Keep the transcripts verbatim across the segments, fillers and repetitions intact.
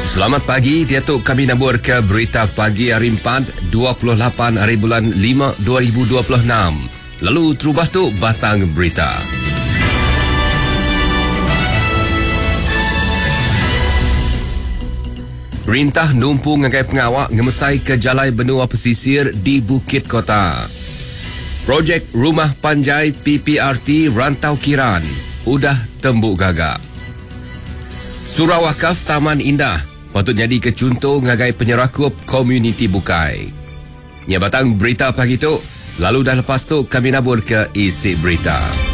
Selamat pagi, Datuk. Kami nabur ke berita pagi hari empat, dua puluh lapan hari bulan lima dua ribu dua puluh enam. Lalu terubah tu batang berita. Perintah numpu ngagai pengawak ngemesai ke jalai benua pesisir di Bukit Kota. Projek Rumah Panjai P P R T Rantau Kiran udah tembuk gagak. Surau Wakaf Taman Indah patut jadi kecuntuh ngagai penyerakup komuniti Bukai. Ya batang berita pagi tu, lalu dah lepas tu kami nabur ke isi berita.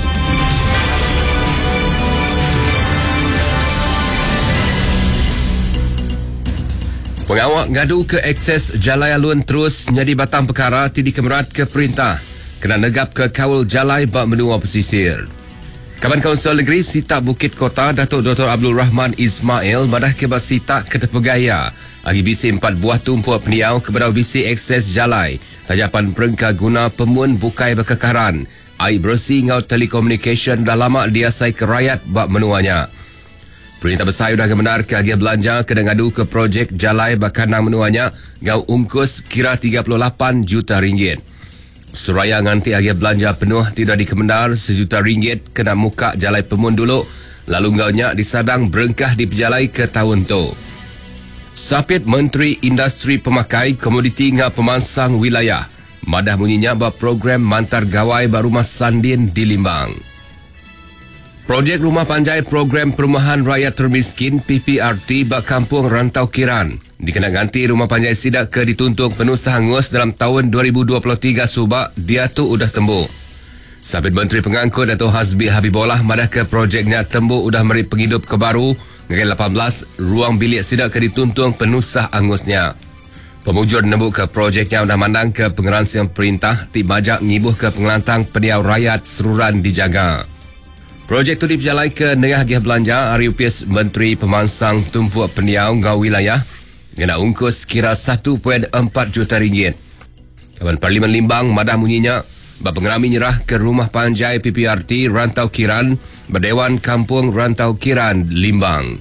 Pengawak ngadu ke akses jalai alun terus jadi batang perkara ti dikemerat ke perintah kena negap ke kawal jalai bak menua pesisir. Kaban Kaunsil Negeri Sitak Bukit Kota Datuk Doktor Abdul Rahman Ismail madah ke bas Sitak ke Tepegaya agi bisi empat buah tumpuak peniau kepada bisi akses jalai tajapan perengka guna pemun Bukai berkekaran air bersih ngau telekomunikasi dah lama diasai ke rakyat bak menuanya. Perintah besar dah kebenar ke agi belanja kena ngadu ke projek jalai bakanang menuanya ngau ungkus kira tiga puluh lapan juta ringgit. Suraya nganti agi belanja penuh tidak dikemendar sejuta ringgit kena muka jalai pemun dulu lalu ngaunya disadang berengkah di pejalai ke tahun tu. Sapit Menteri Industri Pemakai Komoditi ngau pemansang wilayah madah bunyinya bah program mantar gawai baru Rumah Sandin di Limbang. Projek Rumah Panjai Program Perumahan Rakyat Termiskin P P R T bak Kampung Rantau Kiran dikena ganti Rumah Panjai Sidak ke dituntung penuh sehangus dalam tahun dua ribu dua puluh tiga subak dia tu udah tembuk. Sabit Menteri Pengangkut Dato' Hazbi Habibullah madah ke projeknya tembuk udah meri penghidup ke baru ngagai lapan belas ruang bilik sidak ke dituntung penuh sehangusnya. Pemujur nembuk ke projeknya udah mandang ke pengeransian perintah ti bajak ngibuh ke pengelantang peniau rakyat seruran dijaga. Projek tu diperjalai ke Negah Gih Belanja hari U P S Menteri Pemansang Tumpuak Peniau Ngau Wilayah kena ungkus kira satu perpuluhan empat juta ringgit. Kawan Parlimen Limbang madah bunyinya bak pengerami nyerah ke Rumah Panjai P P R T Rantau Kiran Berdewan Kampung Rantau Kiran Limbang.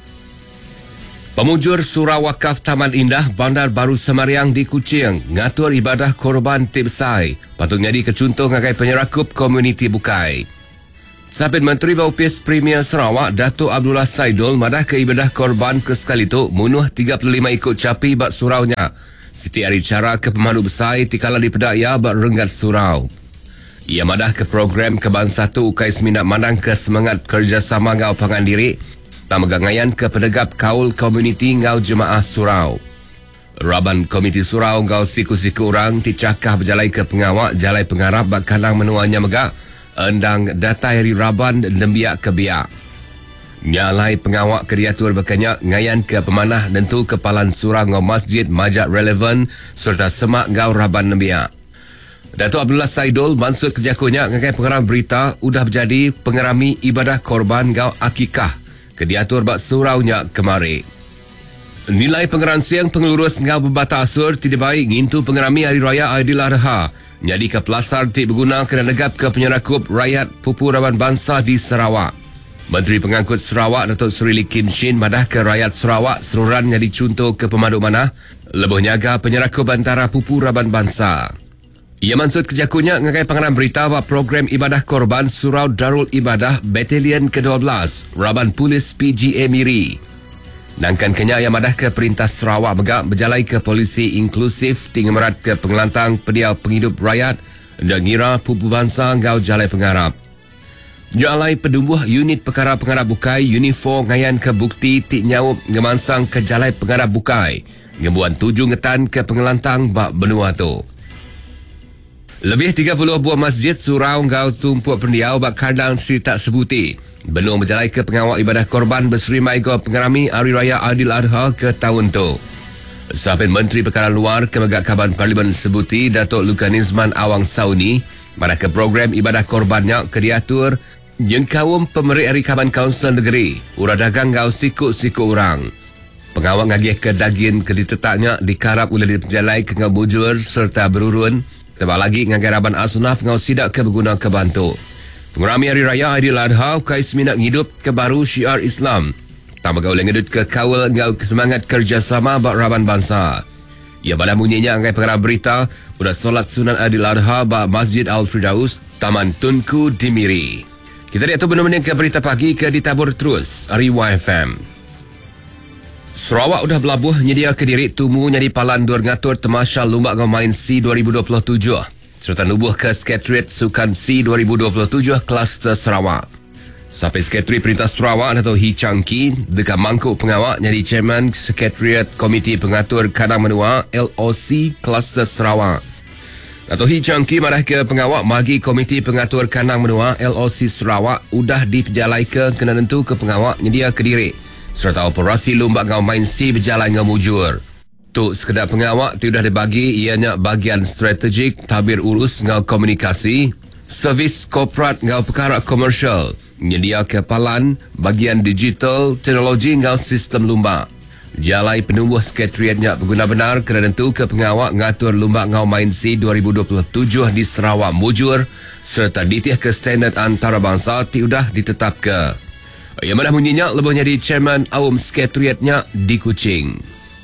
Pemujur Surau Wakaf Taman Indah Bandar Baru Semariang di Kuching ngatur ibadah korban tibsai patut jadi kecuntuh ngagai penyerakup komuniti Bukai. Sabit Menteri Bau P S Premier Sarawak Datuk Abdullah Saidul madah ke ibadah korban ke sekali tu munuh tiga puluh lima ikut capi bak suraunya. Siti hari cara ke pemandu besar tikala di pedaya bak renggat surau. Ia madah ke program kebangsa tu ukai seminat mandang ke semangat kerjasama ngau pangan diri tak megangayan ke penegap kaul komuniti ngau jemaah surau. Raban Komiti Surau ngau siku-siku orang dicakah berjalai ke pengawak jalai pengarap bak kanang menuanya megak endang data hari Raban dembiak ke biak. Nyalai pengawak kediatur berkenyak ngayan ke pemanah nentu kepalan surau ngau masjid majak relevan serta semak ngau Raban dembiak. Datuk Abdullah Saidul mansur kejakunya ngagai pengarah berita udah berjadi pengerami ibadah korban ngau akikah kediatur bak suraunya kemari. Nilai pengeransiang pengurus ngau berbata asur tidak baik ngintu pengerami hari raya Aidiladha. Jadi ke pelasar ti berguna kena negap ke penyerakup rakyat pupurawan bangsa di Sarawak. Menteri Pengangkut Sarawak Datuk Sri Kim Shin madah ke rakyat Sarawak seruran jadi contoh ke pemandu manah lebuh nyaga penyerakup antara pupurawan bangsa. Ia maksud kejakunya ngagai pengarang berita bahawa program ibadah korban Surau Darul Ibadah Batalion ke dua belas Raban Polis P G A Miri. Nangkan kenya yang madah ke perintah Sarawak megak berjalai ke polisi inklusif tinggal merat ke pengelantang pediau penghidup rakyat dan ngira pupu bangsa ngau jalai pengarap. Jalai pedumbuh unit perkara pengarap Bukai uniform ngayan ke bukti tik nyawup ngemansang ke jalai pengarap Bukai ngebuan tujuh ngetan ke pengelantang bak benua tu. Lebih tiga puluh buah masjid surau ngau tumpuak pendiau bak kandang si tak sebuti belum berjalai ke pengawal ibadah korban berserimai ke pengerami Hari Raya Aidiladha ke tahun tu. Sabit Menteri Perkara Luar Kemegak Kaban Parlimen Sebuti Datuk Lukanizman Awang Sauni pada ke program ibadah korbannya ke diatur yang kaum pemerik Hari Kaban Kaunsil Negeri urah dagang ngau siku-siku orang. Pengawal ngagih ke daging ke ditetaknya dikarap oleh dipenjalai ke ngau bujur serta berurun tebak lagi ngagai raban asunaf ngau sidak ke berguna ke bantu. Pengerami Hari Raya Aidiladha kais minat hidup ke baru syiar Islam Tama kau ngedut ke kawal ngau semangat kerjasama bak Raban Bangsa. Ia pada bunyinya angkai pengarah berita udah solat sunat Adil Adha bak Masjid Al-Firdaus, Taman Tunku di Miri. Kita lihat tu benar-benar ke berita pagi ke ditabur terus Ari Y F M. Sarawak udah berlabuh nyedia ke diri tumu nyadi palan dua ngatur temasya Lumba Ngau Main C dua ribu dua puluh tujuh serta nubuh ke Sekretariat Sukan C dua ribu dua puluh tujuh Kluster Sarawak. Sampai Sekretari Perintah Sarawak atau Hi Chang Ki dekat mangkuk pengawak nyadi Chairman Sekretariat Komiti Pengatur Kanang Menua L O C Kluster Sarawak. Atau Hi Chang Ki marah ke pengawak bagi Komiti Pengatur Kanang Menua L O C Sarawak udah diperjalai ke kena tentu ke pengawak nyedia ke diri serta operasi Lumba Ngau Main C berjalan dengan mujur. Tu sekedar pengawak tu dah dibagi ianya bagian strategik tabir urus ngau komunikasi, servis korporat ngau perkara komersial, nyedia kepalan, bagian digital, teknologi ngau sistem lumba. Jalai penubuh sekretariatnya berguna benar kena tentu ke pengawak ngatur Lumba Ngau Main C dua ribu dua puluh tujuh di Sarawak mujur serta ditih ke standard antarabangsa ti udah ditetap ke. Yang mana bunyinya lebihnya di Chairman Awam Sekretariatnya di Kuching.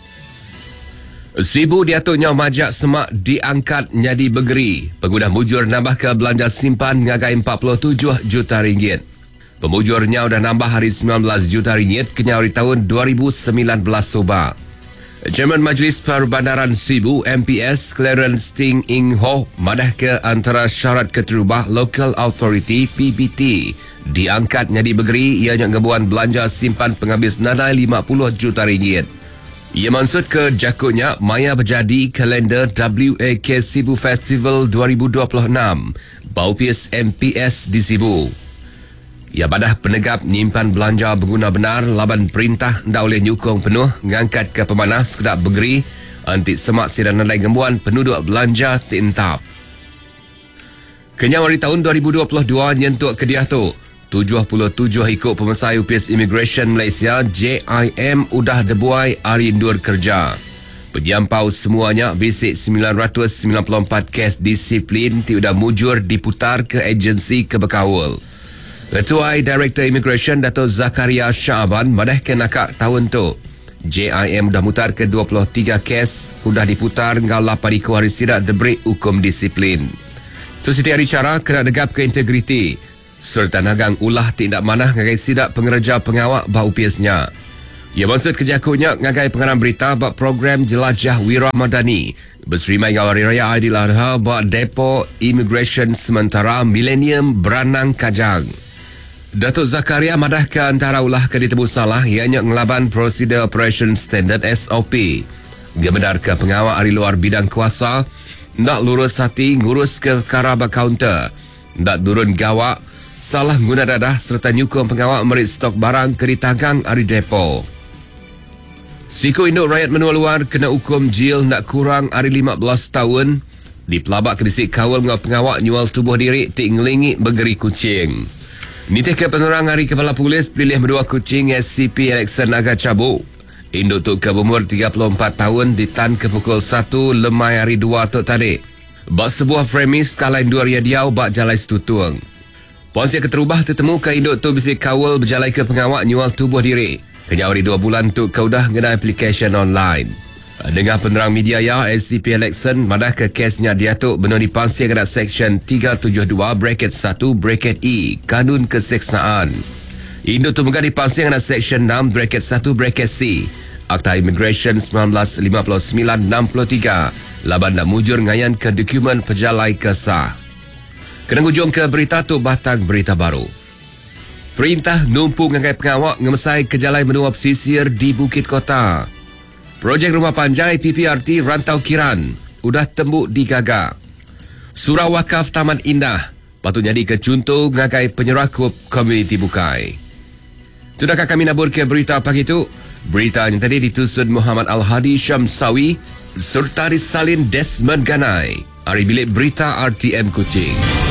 Sibu diaturnya majak semak diangkat nyadi begeri. Pengguna mujur nambah ke belanja simpan ngagai empat puluh tujuh juta ringgit. Pemujurnya udah nambah hari sembilan belas juta ringgit kena hari tahun dua ribu sembilan belas soba. Chairman Majlis Perbandaran Sibu M P S Clarence Ting Ing Ho madah ke antara syarat keterubah Local Authority P B T diangkat nyadi begeri ianya ngebuan belanja simpan penghabis nanai lima puluh juta ringgit. Ia maksud ke jakutnya maya berjadi kalender W A K Sibu Festival dua ribu dua puluh enam Baupis M P S di Sibu. Ia badah penegap nyimpan belanja berguna benar laban perintah ndak oleh nyukong penuh ngangkat ke pemanas kedap begeri antik semak sidan nalai gembuan penduduk belanja tintap. Kenyang hari tahun dua ribu dua puluh dua nyentuk kediah tu tujuh puluh tujuh ikut pemesai U P S Immigration Malaysia J I M udah debuai hari indur kerja. Penyampau semuanya bisik sembilan ratus sembilan puluh empat kes disiplin ti udah mujur diputar ke agensi kebekawal. Ketua Director Immigration Dato' Zakaria Syaban madah ke nakak tahun tu. J I M dah mutar ke dua puluh tiga kes, udah diputar ngau lapan iku hari sidak debrik hukum disiplin. Tu setiap hari cara kena degap ke integriti serta nagang ulah tindak manah ngagai sidak pengereja pengawak bau P S-nya. Ia maksud kejakunya ngagai pengarang berita bak program Jelajah Wira Madani berserimai ngau Hari Raya Aidil Adha bak Depo Immigration Sementara Millennium Beranang Kajang. Datuk Zakaria madah ke antara ulah ke ditebus salah ianya ngelaban Prosedur Operation Standard S O P. Dia benar ke pengawak dari luar bidang kuasa nak lurus hati ngurus ke perkara kaunter, nak turun gawak, salah guna dadah serta nyukong pengawak merit stok barang ke ditagang dari depo. Siku induk rakyat menua luar kena hukum jil nak kurang dari lima belas tahun di pelabak kedisik kawal ngau pengawak nyual tubuh diri ti ngelingi begeri Kuching. Nitih ke penerang hari Kepala Polis pilih berdua Kuching S C P Alexander Naga Cabuk. Induk tu ke umur tiga puluh empat tahun ditan ke pukul satu lemai hari dua tu tadi. Bak sebuah premis kalain dua riadiau bak jalai setutung. Ponsi keterubah tertemu ke induk tu bisik kawal berjalai ke pengawak nyual tubuh diri. Kenyau hari dua bulan tu kau dah guna aplikasi online. Dengar penerang media ya, S C P Alexan madah ke kesnya diatuk benar dipansir kena Seksyen tiga tujuh dua bracket satu bracket E Kanun Keseksaan. Induk tu mengah dipansir kena Seksyen enam bracket satu bracket C Akta Immigration seribu sembilan ratus lima puluh sembilan enam puluh tiga laban nak mujur ngayan ke dokumen pejalai kesah. Kena hujung ke berita tu batang berita baru. Perintah numpuk ngagai pengawak ngemesai kejalai menua pesisir di Bukit Kota. Projek Rumah Panjai P P R T Rantau Kiran udah tembuk digagak. Surau Wakaf Taman Indah patut jadi ke contoh ngagai penyerakup komuniti Bukai. Sudahkah kami nabur ke berita pagi itu? Berita yang tadi ditusun Muhammad Al-Hadi Syamsawi serta disalin Desmond Ganai. Hari bilik berita R T M Kuching.